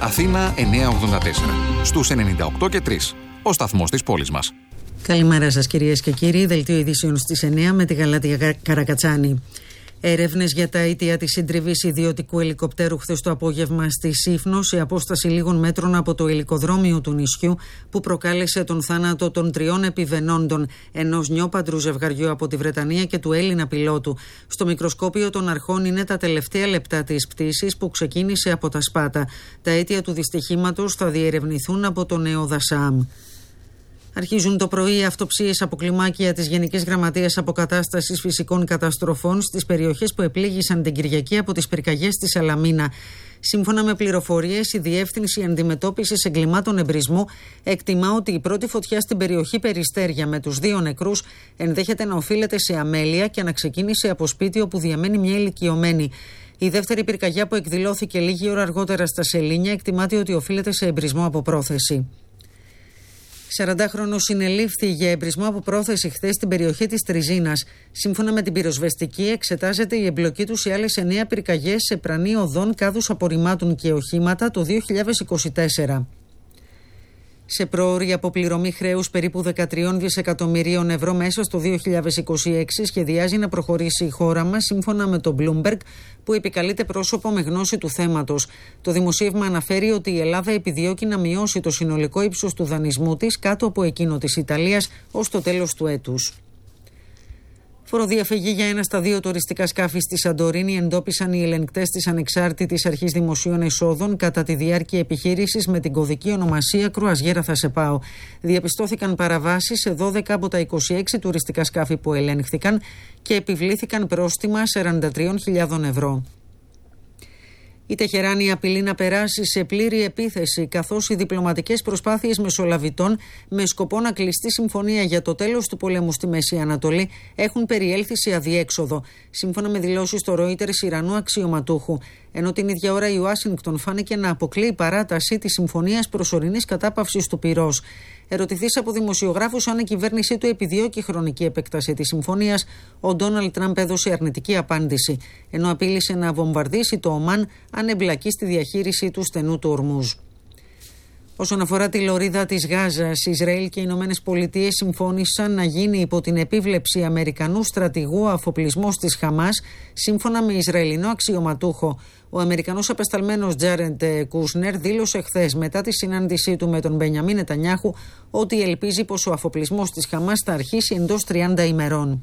Αθήνα 984. Στους 98 και 3. Ο σταθμός της πόλης μας. Καλημέρα σας κυρίες και κύριοι. Δελτίο ειδήσεων στις 9 με τη Γαλάτια Καρακατσάνη. Έρευνες για τα αίτια της συντριβής ιδιωτικού ελικοπτέρου χθες το απόγευμα στη Σύφνο, σε απόσταση λίγων μέτρων από το ελικοδρόμιο του νησιού, που προκάλεσε τον θάνατο των 3 επιβενόντων, ενός νιώπαντρου ζευγαριού από τη Βρετανία και του Έλληνα πιλότου. Στο μικροσκόπιο των αρχών είναι τα τελευταία λεπτά της πτήσης, που ξεκίνησε από τα Σπάτα. Τα αίτια του δυστυχήματος θα διερευνηθούν από το νέο ΔΑΣΑΜ. Αρχίζουν το πρωί αυτοψίες από κλιμάκια της Γενικής Γραμματείας Αποκατάστασης Φυσικών Καταστροφών στις περιοχές που επλήγησαν την Κυριακή από τις πυρκαγιές στη Σαλαμίνα. Σύμφωνα με πληροφορίες, η Διεύθυνση Αντιμετώπισης Εγκλημάτων Εμπρισμού εκτιμά ότι η πρώτη φωτιά στην περιοχή Περιστέρια με τους 2 νεκρούς ενδέχεται να οφείλεται σε αμέλεια και να ξεκίνησε από σπίτι όπου διαμένει μια ηλικιωμένη. Η δεύτερη πυρκαγιά, που εκδηλώθηκε λίγη ώρα αργότερα στα Σελήνια, εκτιμάται ότι οφείλεται σε εμπρισμό από πρόθεση. 40χρονος συνελήφθη για εμπρισμό από πρόθεση χθες στην περιοχή της Τριζίνας. Σύμφωνα με την πυροσβεστική, εξετάζεται η εμπλοκή του σε άλλες 9 πυρκαγιές σε πρανή οδών, κάδους απορριμμάτων και οχήματα το 2024. Σε πρόωρη αποπληρωμή χρέους περίπου 13 δισεκατομμυρίων ευρώ μέσα στο 2026 σχεδιάζει να προχωρήσει η χώρα μας, σύμφωνα με το Bloomberg, που επικαλείται πρόσωπο με γνώση του θέματος. Το δημοσίευμα αναφέρει ότι η Ελλάδα επιδιώκει να μειώσει το συνολικό ύψος του δανεισμού της κάτω από εκείνο της Ιταλίας ως το τέλος του έτους. Φοροδιαφυγή για ένα στα 2 τουριστικά σκάφη στη Σαντορίνη εντόπισαν οι ελεγκτές της Ανεξάρτητης Αρχής Δημοσίων Εσόδων κατά τη διάρκεια επιχείρησης με την κωδική ονομασία Κρουαζιέρα Θα Σε Πάω. Διαπιστώθηκαν παραβάσεις σε 12 από τα 26 τουριστικά σκάφη που ελέγχθηκαν και επιβλήθηκαν πρόστιμα 43.000 ευρώ. Η Τεχεράνη απειλεί να περάσει σε πλήρη επίθεση, καθώς οι διπλωματικές προσπάθειες μεσολαβητών με σκοπό να κλειστεί συμφωνία για το τέλος του πολέμου στη Μέση Ανατολή έχουν περιέλθει σε αδιέξοδο, σύμφωνα με δηλώσεις στο Reuters Ιρανού αξιωματούχου. Ενώ την ίδια ώρα η Ουάσιγκτον φάνηκε να αποκλείει παράταση της συμφωνίας προσωρινής κατάπαυσης του πυρός. Ερωτηθείς από δημοσιογράφους αν η κυβέρνησή του επιδιώκει χρονική επέκταση της συμφωνίας, ο Ντόναλντ Τραμπ έδωσε αρνητική απάντηση, ενώ απείλησε να βομβαρδίσει το Ομάν αν εμπλακεί στη διαχείριση του στενού του Ορμούζ. Όσον αφορά τη λωρίδα της Γάζας, Ισραήλ και οι Ηνωμένες Πολιτείες συμφώνησαν να γίνει υπό την επίβλεψη Αμερικανού στρατηγού αφοπλισμός της Χαμάς, σύμφωνα με Ισραηλινό αξιωματούχο. Ο Αμερικανός απεσταλμένος Τζάρεντ Κούσνερ δήλωσε χθες, μετά τη συνάντησή του με τον Μπενιαμίν Νετανιάχου, ότι ελπίζει πως ο αφοπλισμός της Χαμάς θα αρχίσει εντός 30 ημερών.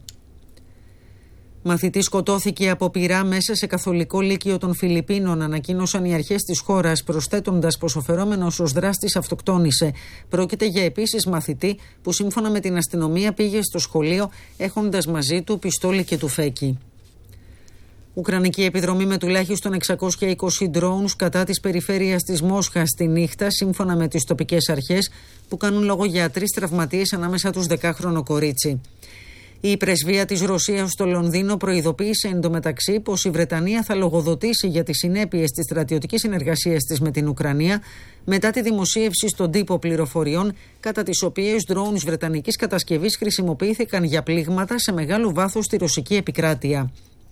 Μαθητή σκοτώθηκε από πυρά μέσα σε καθολικό λύκειο των Φιλιππίνων, ανακοίνωσαν οι αρχές της χώρας, προσθέτοντας πως ο φερόμενος ως δράστης αυτοκτόνησε. Πρόκειται για επίσης μαθητή που, σύμφωνα με την αστυνομία, πήγε στο σχολείο έχοντας μαζί του πιστόλι και τουφέκι. Ουκρανική επιδρομή με τουλάχιστον 620 drones κατά της περιφέρειας της Μόσχας τη νύχτα, σύμφωνα με τις τοπικές αρχές, που κάνουν λόγο για 3 τραυματίες, ανάμεσα τους 10χρονο κορίτσι. Η πρεσβεία της Ρωσίας στο Λονδίνο προειδοποίησε εντωμεταξύ πως η Βρετανία θα λογοδοτήσει για τις συνέπειες της στρατιωτικής συνεργασίας της με την Ουκρανία, μετά τη δημοσίευση στον τύπο πληροφοριών κατά τις οποίες drones βρετανικής κατασκευής χρησιμοποιήθηκαν για πλήγματα σε μεγάλο βάθος στη ρωσική επικράτεια.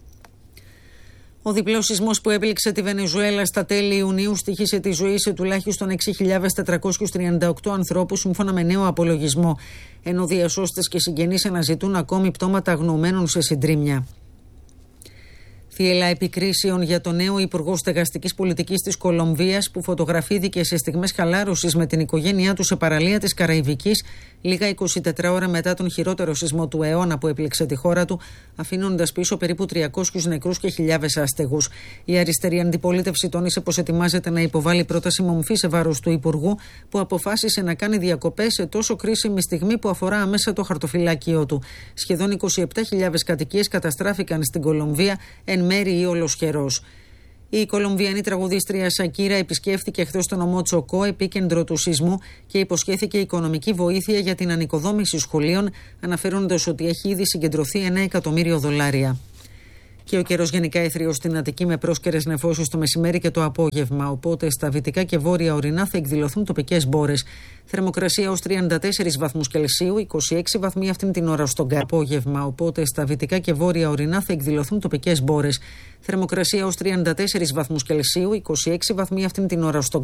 Ο διπλός σεισμός που έπληξε τη Βενεζουέλα στα τέλη Ιουνίου στοίχησε τη ζωή σε τουλάχιστον 6.438 ανθρώπους, σύμφωνα με νέο απολογισμό, ενώ διασώστες και συγγενείς αναζητούν ακόμη πτώματα αγνοωμένων σε συντρίμμια. Θύελλα επικρίσεων για τον νέο Υπουργό Στεγαστικής Πολιτικής της Κολομβίας, που φωτογραφήθηκε σε στιγμές χαλάρωσης με την οικογένειά του σε παραλία της Καραϊβικής, λίγα 24 ώρα μετά τον χειρότερο σεισμό του αιώνα που έπληξε τη χώρα του, αφήνοντας πίσω περίπου 300 νεκρούς και χιλιάδες άστεγους. Η αριστερή αντιπολίτευση τόνισε πως ετοιμάζεται να υποβάλει πρόταση μομφή σε βάρος του Υπουργού, που αποφάσισε να κάνει διακοπές σε τόσο κρίσιμη στιγμή που αφορά αμέσα το χαρτοφυλάκιό του. Σχεδόν 27.000 κατοικίες καταστράφηκαν στην Κολομβία, εν μέρη ή ολοσχερός. Η Κολομβιανή τραγουδίστρια Σακύρα επισκέφθηκε χθες τον νομό Τσοκό, επίκεντρο του σεισμού, και υποσχέθηκε οικονομική βοήθεια για την ανοικοδόμηση σχολείων, αναφέροντας ότι έχει ήδη συγκεντρωθεί $1 εκατομμύριο. Και ο καιρός γενικά έθριος στην Αττική, με πρόσκαιρες νεφώσεις το μεσημέρι και το απόγευμα. Οπότε στα δυτικά και βόρεια ορεινά θα εκδηλωθούν τοπικές μπόρες. Θερμοκρασία ως 34 βαθμούς Κελσίου, 26 βαθμοί αυτήν την ώρα στον απόγευμα. Οπότε στα δυτικά και βόρεια ορεινά θα εκδηλωθούν τοπικές μπόρες. Θερμοκρασία ως 34 βαθμούς Κελσίου, 26 βαθμοί αυτήν την ώρα στον